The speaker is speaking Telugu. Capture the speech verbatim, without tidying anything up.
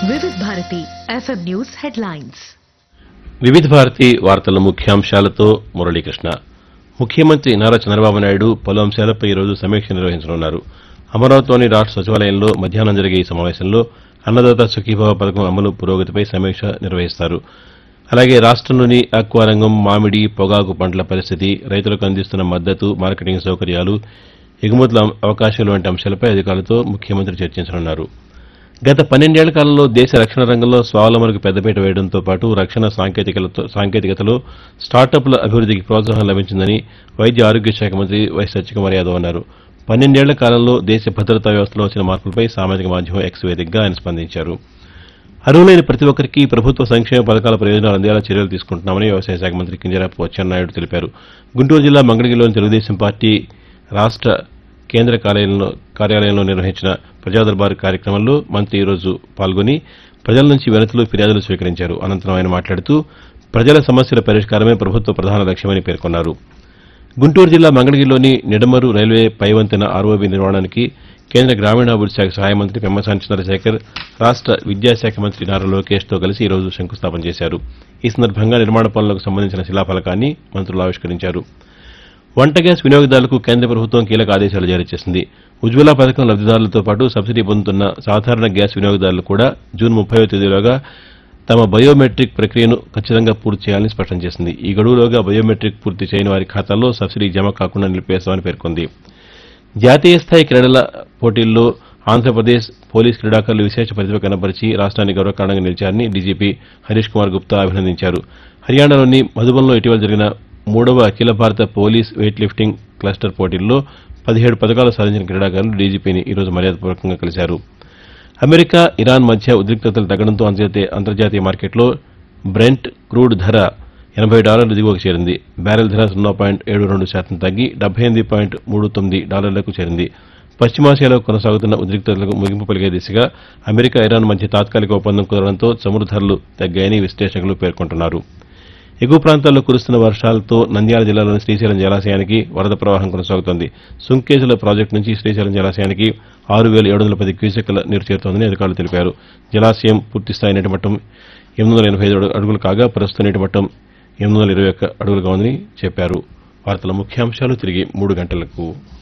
వివిధ భారతి ఎఫ్ఎం న్యూస్ హెడ్లైన్స్. వివిధ భారతి వార్తల ముఖ్యాంశాలతో మురళీకృష్ణ. ముఖ్యమంత్రి నారా చంద్రబాబు నాయుడు పలు అంశాలపై ఈరోజు సమీక్ష నిర్వహించనున్నారు. అమరావతిలోని రాష్ట సచివాలయంలో మధ్యాహ్నం జరిగే ఈ సమావేశంలో అన్నదాత సుఖీభవ పథకం అమలు పురోగతిపై సమీక్ష నిర్వహిస్తారు. అలాగే రాష్టంలోని ఆక్వా రంగం, మామిడి, పొగాకు పంటల పరిస్థితి, రైతులకు అందిస్తున్న మద్దతు, మార్కెటింగ్ సౌకర్యాలు, ఎగుమతుల అవకాశాలు వంటి అంశాలపై అధికారులతో ముఖ్యమంత్రి చర్చించనున్నారు. గత పన్నెండేళ్ల కాలంలో దేశ రక్షణ రంగంలో స్వావలంబనకు పెద్దపీట వేయడంతో పాటు రక్షణ సాంకేతికతలో స్టార్టప్ల అభివృద్దికి ప్రోత్సాహం లభించిందని వైద్య ఆరోగ్య శాఖ మంత్రి వై సత్యకుమార్ యాదవ్ అన్నారు. పన్నెండేళ్ల కాలంలో దేశ భద్రతా వ్యవస్థలో వచ్చిన మార్పులపై సామాజిక మాధ్యమం ఎక్స్ వేదికగా ఆయన స్పందించారు. అర్హులైన ప్రతి ఒక్కరికి ప్రభుత్వ సంక్షేమ పథకాల ప్రయోజనాలు అందేలా చర్యలు తీసుకుంటున్నామని వ్యవసాయ శాఖ మంత్రి కింజరాపు అచ్చెన్నాయుడు తెలిపారు. గుంటూరు జిల్లా మంగళగిరిలోని తెలుగుదేశం పార్టీ రాష్ట కేంద్ర కార్యాలయంలో నిర్వహించిన ప్రజాదర్బార్ కార్యక్రమంలో మంత్రి ఈరోజు పాల్గొని ప్రజల నుంచి వినతులు, ఫిర్యాదులు స్వీకరించారు. అనంతరం ఆయన మాట్లాడుతూ ప్రజల సమస్యల పరిష్కారమే ప్రభుత్వ ప్రధాన లక్ష్యమని పేర్కొన్నారు. గుంటూరు జిల్లా మంగళగిరిలోని నిడమరు రైల్వే పైవంతెన ఆర్ఓబీ నిర్మాణానికి కేంద్ర గ్రామీణాభివృద్ది శాఖ సహాయ మంత్రి పెమ్మసాని చంద్రశేఖర్, రాష్ట విద్యాశాఖ మంత్రి నారా లోకేష్తో కలిసి ఈరోజు శంకుస్థాపన చేశారు. ఈ సందర్భంగా నిర్మాణ పనులకు సంబంధించిన శిలాఫలకాన్ని మంత్రులు ఆవిష్కరించారు. వంట గ్యాస్ వినియోగదారులకు కేంద్ర ప్రభుత్వం కీలక ఆదేశాలు జారీ చేసింది. ఉజ్వల పథకం లబ్దిదారులతో పాటు సబ్సిడీ పొందుతున్న సాధారణ గ్యాస్ వినియోగదారులు కూడా జూన్ ముప్పైవ తేదీలోగా తమ బయోమెట్రిక్ ప్రక్రియను ఖచ్చితంగా పూర్తి చేయాలని స్పష్టం చేసింది. ఈ గడువులోగా బయోమెట్రిక్ పూర్తి చేయని వారి ఖాతాల్లో సబ్సిడీ జమ కాకుండా నిలిపేస్తామని పేర్కొంది. జాతీయ స్థాయి క్రీడల పోటీల్లో ఆంధ్రప్రదేశ్ పోలీస్ క్రీడాకారులు విశేష ప్రతిభ కనబరిచి రాష్ట్రానికి గౌరవకారణంగా నిలిచారని డీజీపీ హరీష్ కుమార్ గుప్తా అభినందించారు. హర్యానాలోని మధుబన్లో ఇటీవల జరిగిన మూడవ అఖిల భారత పోలీస్ వెయిట్ లిఫ్టింగ్ క్లస్టర్ పోటీల్లో పదిహేడు పథకాలు సాధించిన క్రీడాకారులు డీజీపీని ఈరోజు మర్యాదపూర్వకంగా కలిశారు. అమెరికా, ఇరాన్ మధ్య ఉద్రిక్తతలు తగ్గడంతో అంతర్జాతీయ మార్కెట్లో బ్రెంట్ క్రూడ్ ధర ఎనబై డాలర్లు దిగువకు చేరింది. బ్యారెల్ ధర సున్నా పాయింట్ ఏడు రెండు శాతం తగ్గి డెబ్బై ఎనిమిది పాయింట్ మూడు తొమ్మిది డాలర్లకు చేరింది. పశ్చిమాసియాలో కొనసాగుతున్న ఉద్రిక్తతలకు ముగింపు పలికే దిశగా అమెరికా, ఇరాన్ మధ్య తాత్కాలిక ఒప్పందం కుదరడంతో చమురు ధరలు తగ్గాయని విశ్లేషకులు పేర్కొంటున్నారు. ఎగువ ప్రాంతాల్లో కురుస్తున్న వర్షాలతో నంద్యాల జిల్లాలోని శ్రీశైలం జలాశయానికి వరద ప్రవాహం కొనసాగుతోంది. సుంకేజుల ప్రాజెక్టు నుంచి శ్రీశైలం జలాశయానికి ఆరు వేల ఏడు వందల పది క్యూసెక్కుల నీరు చేరుతోందని అధికారులు తెలిపారు. జలాశయం పూర్తిస్థాయి నీటి మట్టం ఎనిమిది వందల ఎనబై ఐదు అడుగులు కాగా ప్రస్తుత నీటి మట్టం ఎనిమిది వందల ఇరవై ఒక్క అడుగులుగా ఉందని చెప్పారు. వార్తల ముఖ్యాంశాలు తిరిగి మూడు గంటలకు.